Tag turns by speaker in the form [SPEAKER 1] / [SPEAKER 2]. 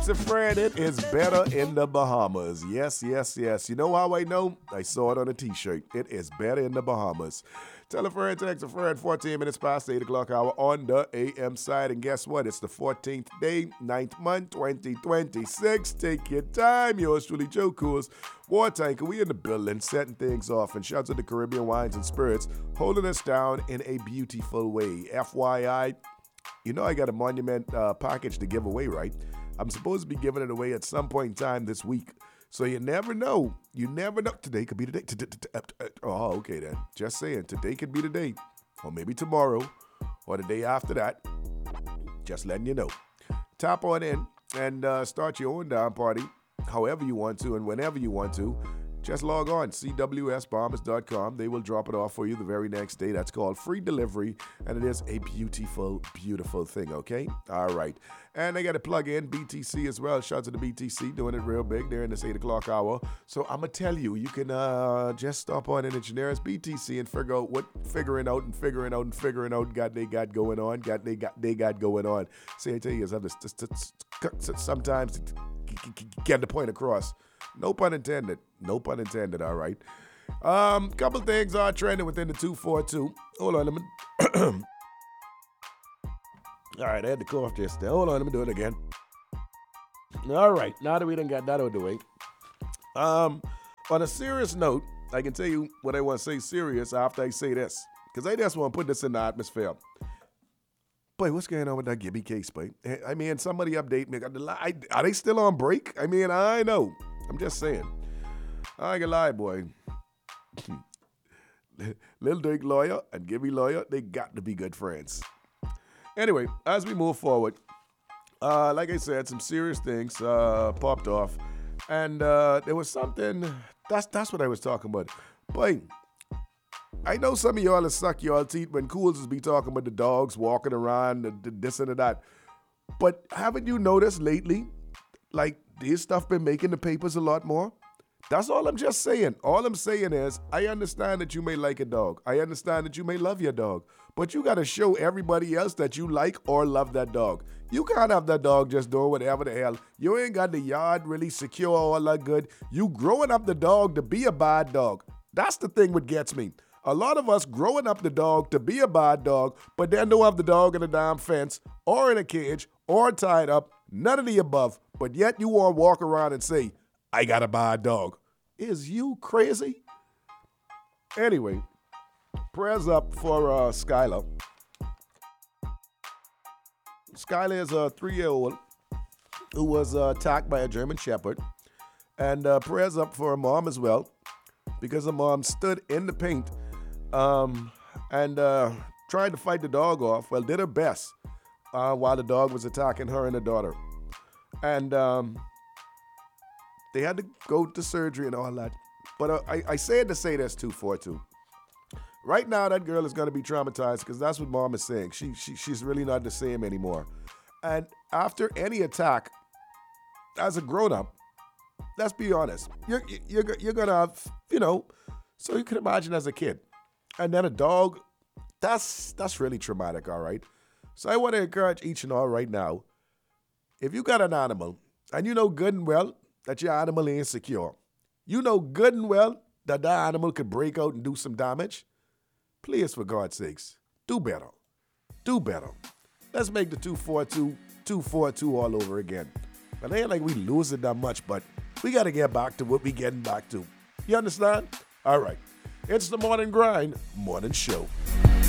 [SPEAKER 1] a friend, it is better in the Bahamas. Yes, yes, yes. You know how I know? I saw it on a t-shirt. It is better in the Bahamas. Tell a friend, text a friend, 14 minutes past 8 o'clock hour on the AM side. And guess what? It's the 14th day, 9th month, 2026. Take your time. Yours truly, Joe Coors. War Tanker, we in the building, setting things off. And shouts to the Caribbean Wines and Spirits, holding us down in a beautiful way. FYI, you know I got a monument package to give away, right? I'm supposed to be giving it away at some point in time this week. So you never know. You never know. Today could be the day. Oh, okay then. Just saying. Today could be the day. Or maybe tomorrow. Or the day after that. Just letting you know. Tap on in and start your own down party. However you want to and whenever you want to. Just log on, cwsbahamas.com. They will drop it off for you the very next day. That's called free delivery, and it is a beautiful, beautiful thing, okay? All right. And I got to plug in BTC as well. Shout out to the BTC, doing it real big there in this 8 o'clock hour. So I'm going to tell you, you can just stop on in at Generics BTC and figure out what figuring out they got going on. See, I tell you, sometimes to get the point across. No pun intended. No pun intended, all right. Couple things are trending within the 242. Hold on, let me... All right, I had to cough just there. Hold on, let me do it again. All right, now that we done got that out of the way. On a serious note, I can tell you what I want to say serious after I say this. Because I just want to put this in the atmosphere. Boy, what's going on with that Gibby case, boy? I mean, somebody update me. Are they still on break? I mean, I know. I'm just saying. I ain't gonna lie, boy. Lil Durk lawyer and Gibby lawyer, they got to be good friends. Anyway, as we move forward, like I said, some serious things popped off. And there was something, that's what I was talking about. Boy, I know some of y'all suck y'all teeth when Cools be talking about the dogs walking around, this and that. But haven't you noticed lately, like, this stuff been making the papers a lot more? That's all I'm just saying. All I'm saying is, I understand that you may like a dog. I understand that you may love your dog. But you got to show everybody else that you like or love that dog. You can't have that dog just doing whatever the hell. You ain't got the yard really secure, all that good. You growing up the dog to be a bad dog. That's the thing that gets me. A lot of us growing up the dog to be a bad dog, but then don't have the dog in a damn fence or in a cage or tied up. None of the above. But yet you want to walk around and say, I got a bad dog. Is you crazy? Anyway, prayers up for Skylar. Skylar is a 3-year-old who was attacked by a German Shepherd. And prayers up for her mom as well, because her mom stood in the paint and tried to fight the dog off. Well, did her best while the dog was attacking her and her daughter. And they had to go to surgery and all that. But I said to say this 242. Right now, that girl is going to be traumatized because that's what mom is saying. She's really not the same anymore. And after any attack, as a grown-up, let's be honest, you're going to have, so you can imagine as a kid. And then a dog, that's really traumatic, all right? So I want to encourage each and all right now, if you got an animal and you know good and well that your animal ain't secure, you know good and well that that animal could break out and do some damage, please, for God's sakes, do better. Do better. Let's make the 242 all over again. But it ain't like we lose it that much, but we got to get back to what we getting back to. You understand? All right. It's the Morning Grind Morning Show.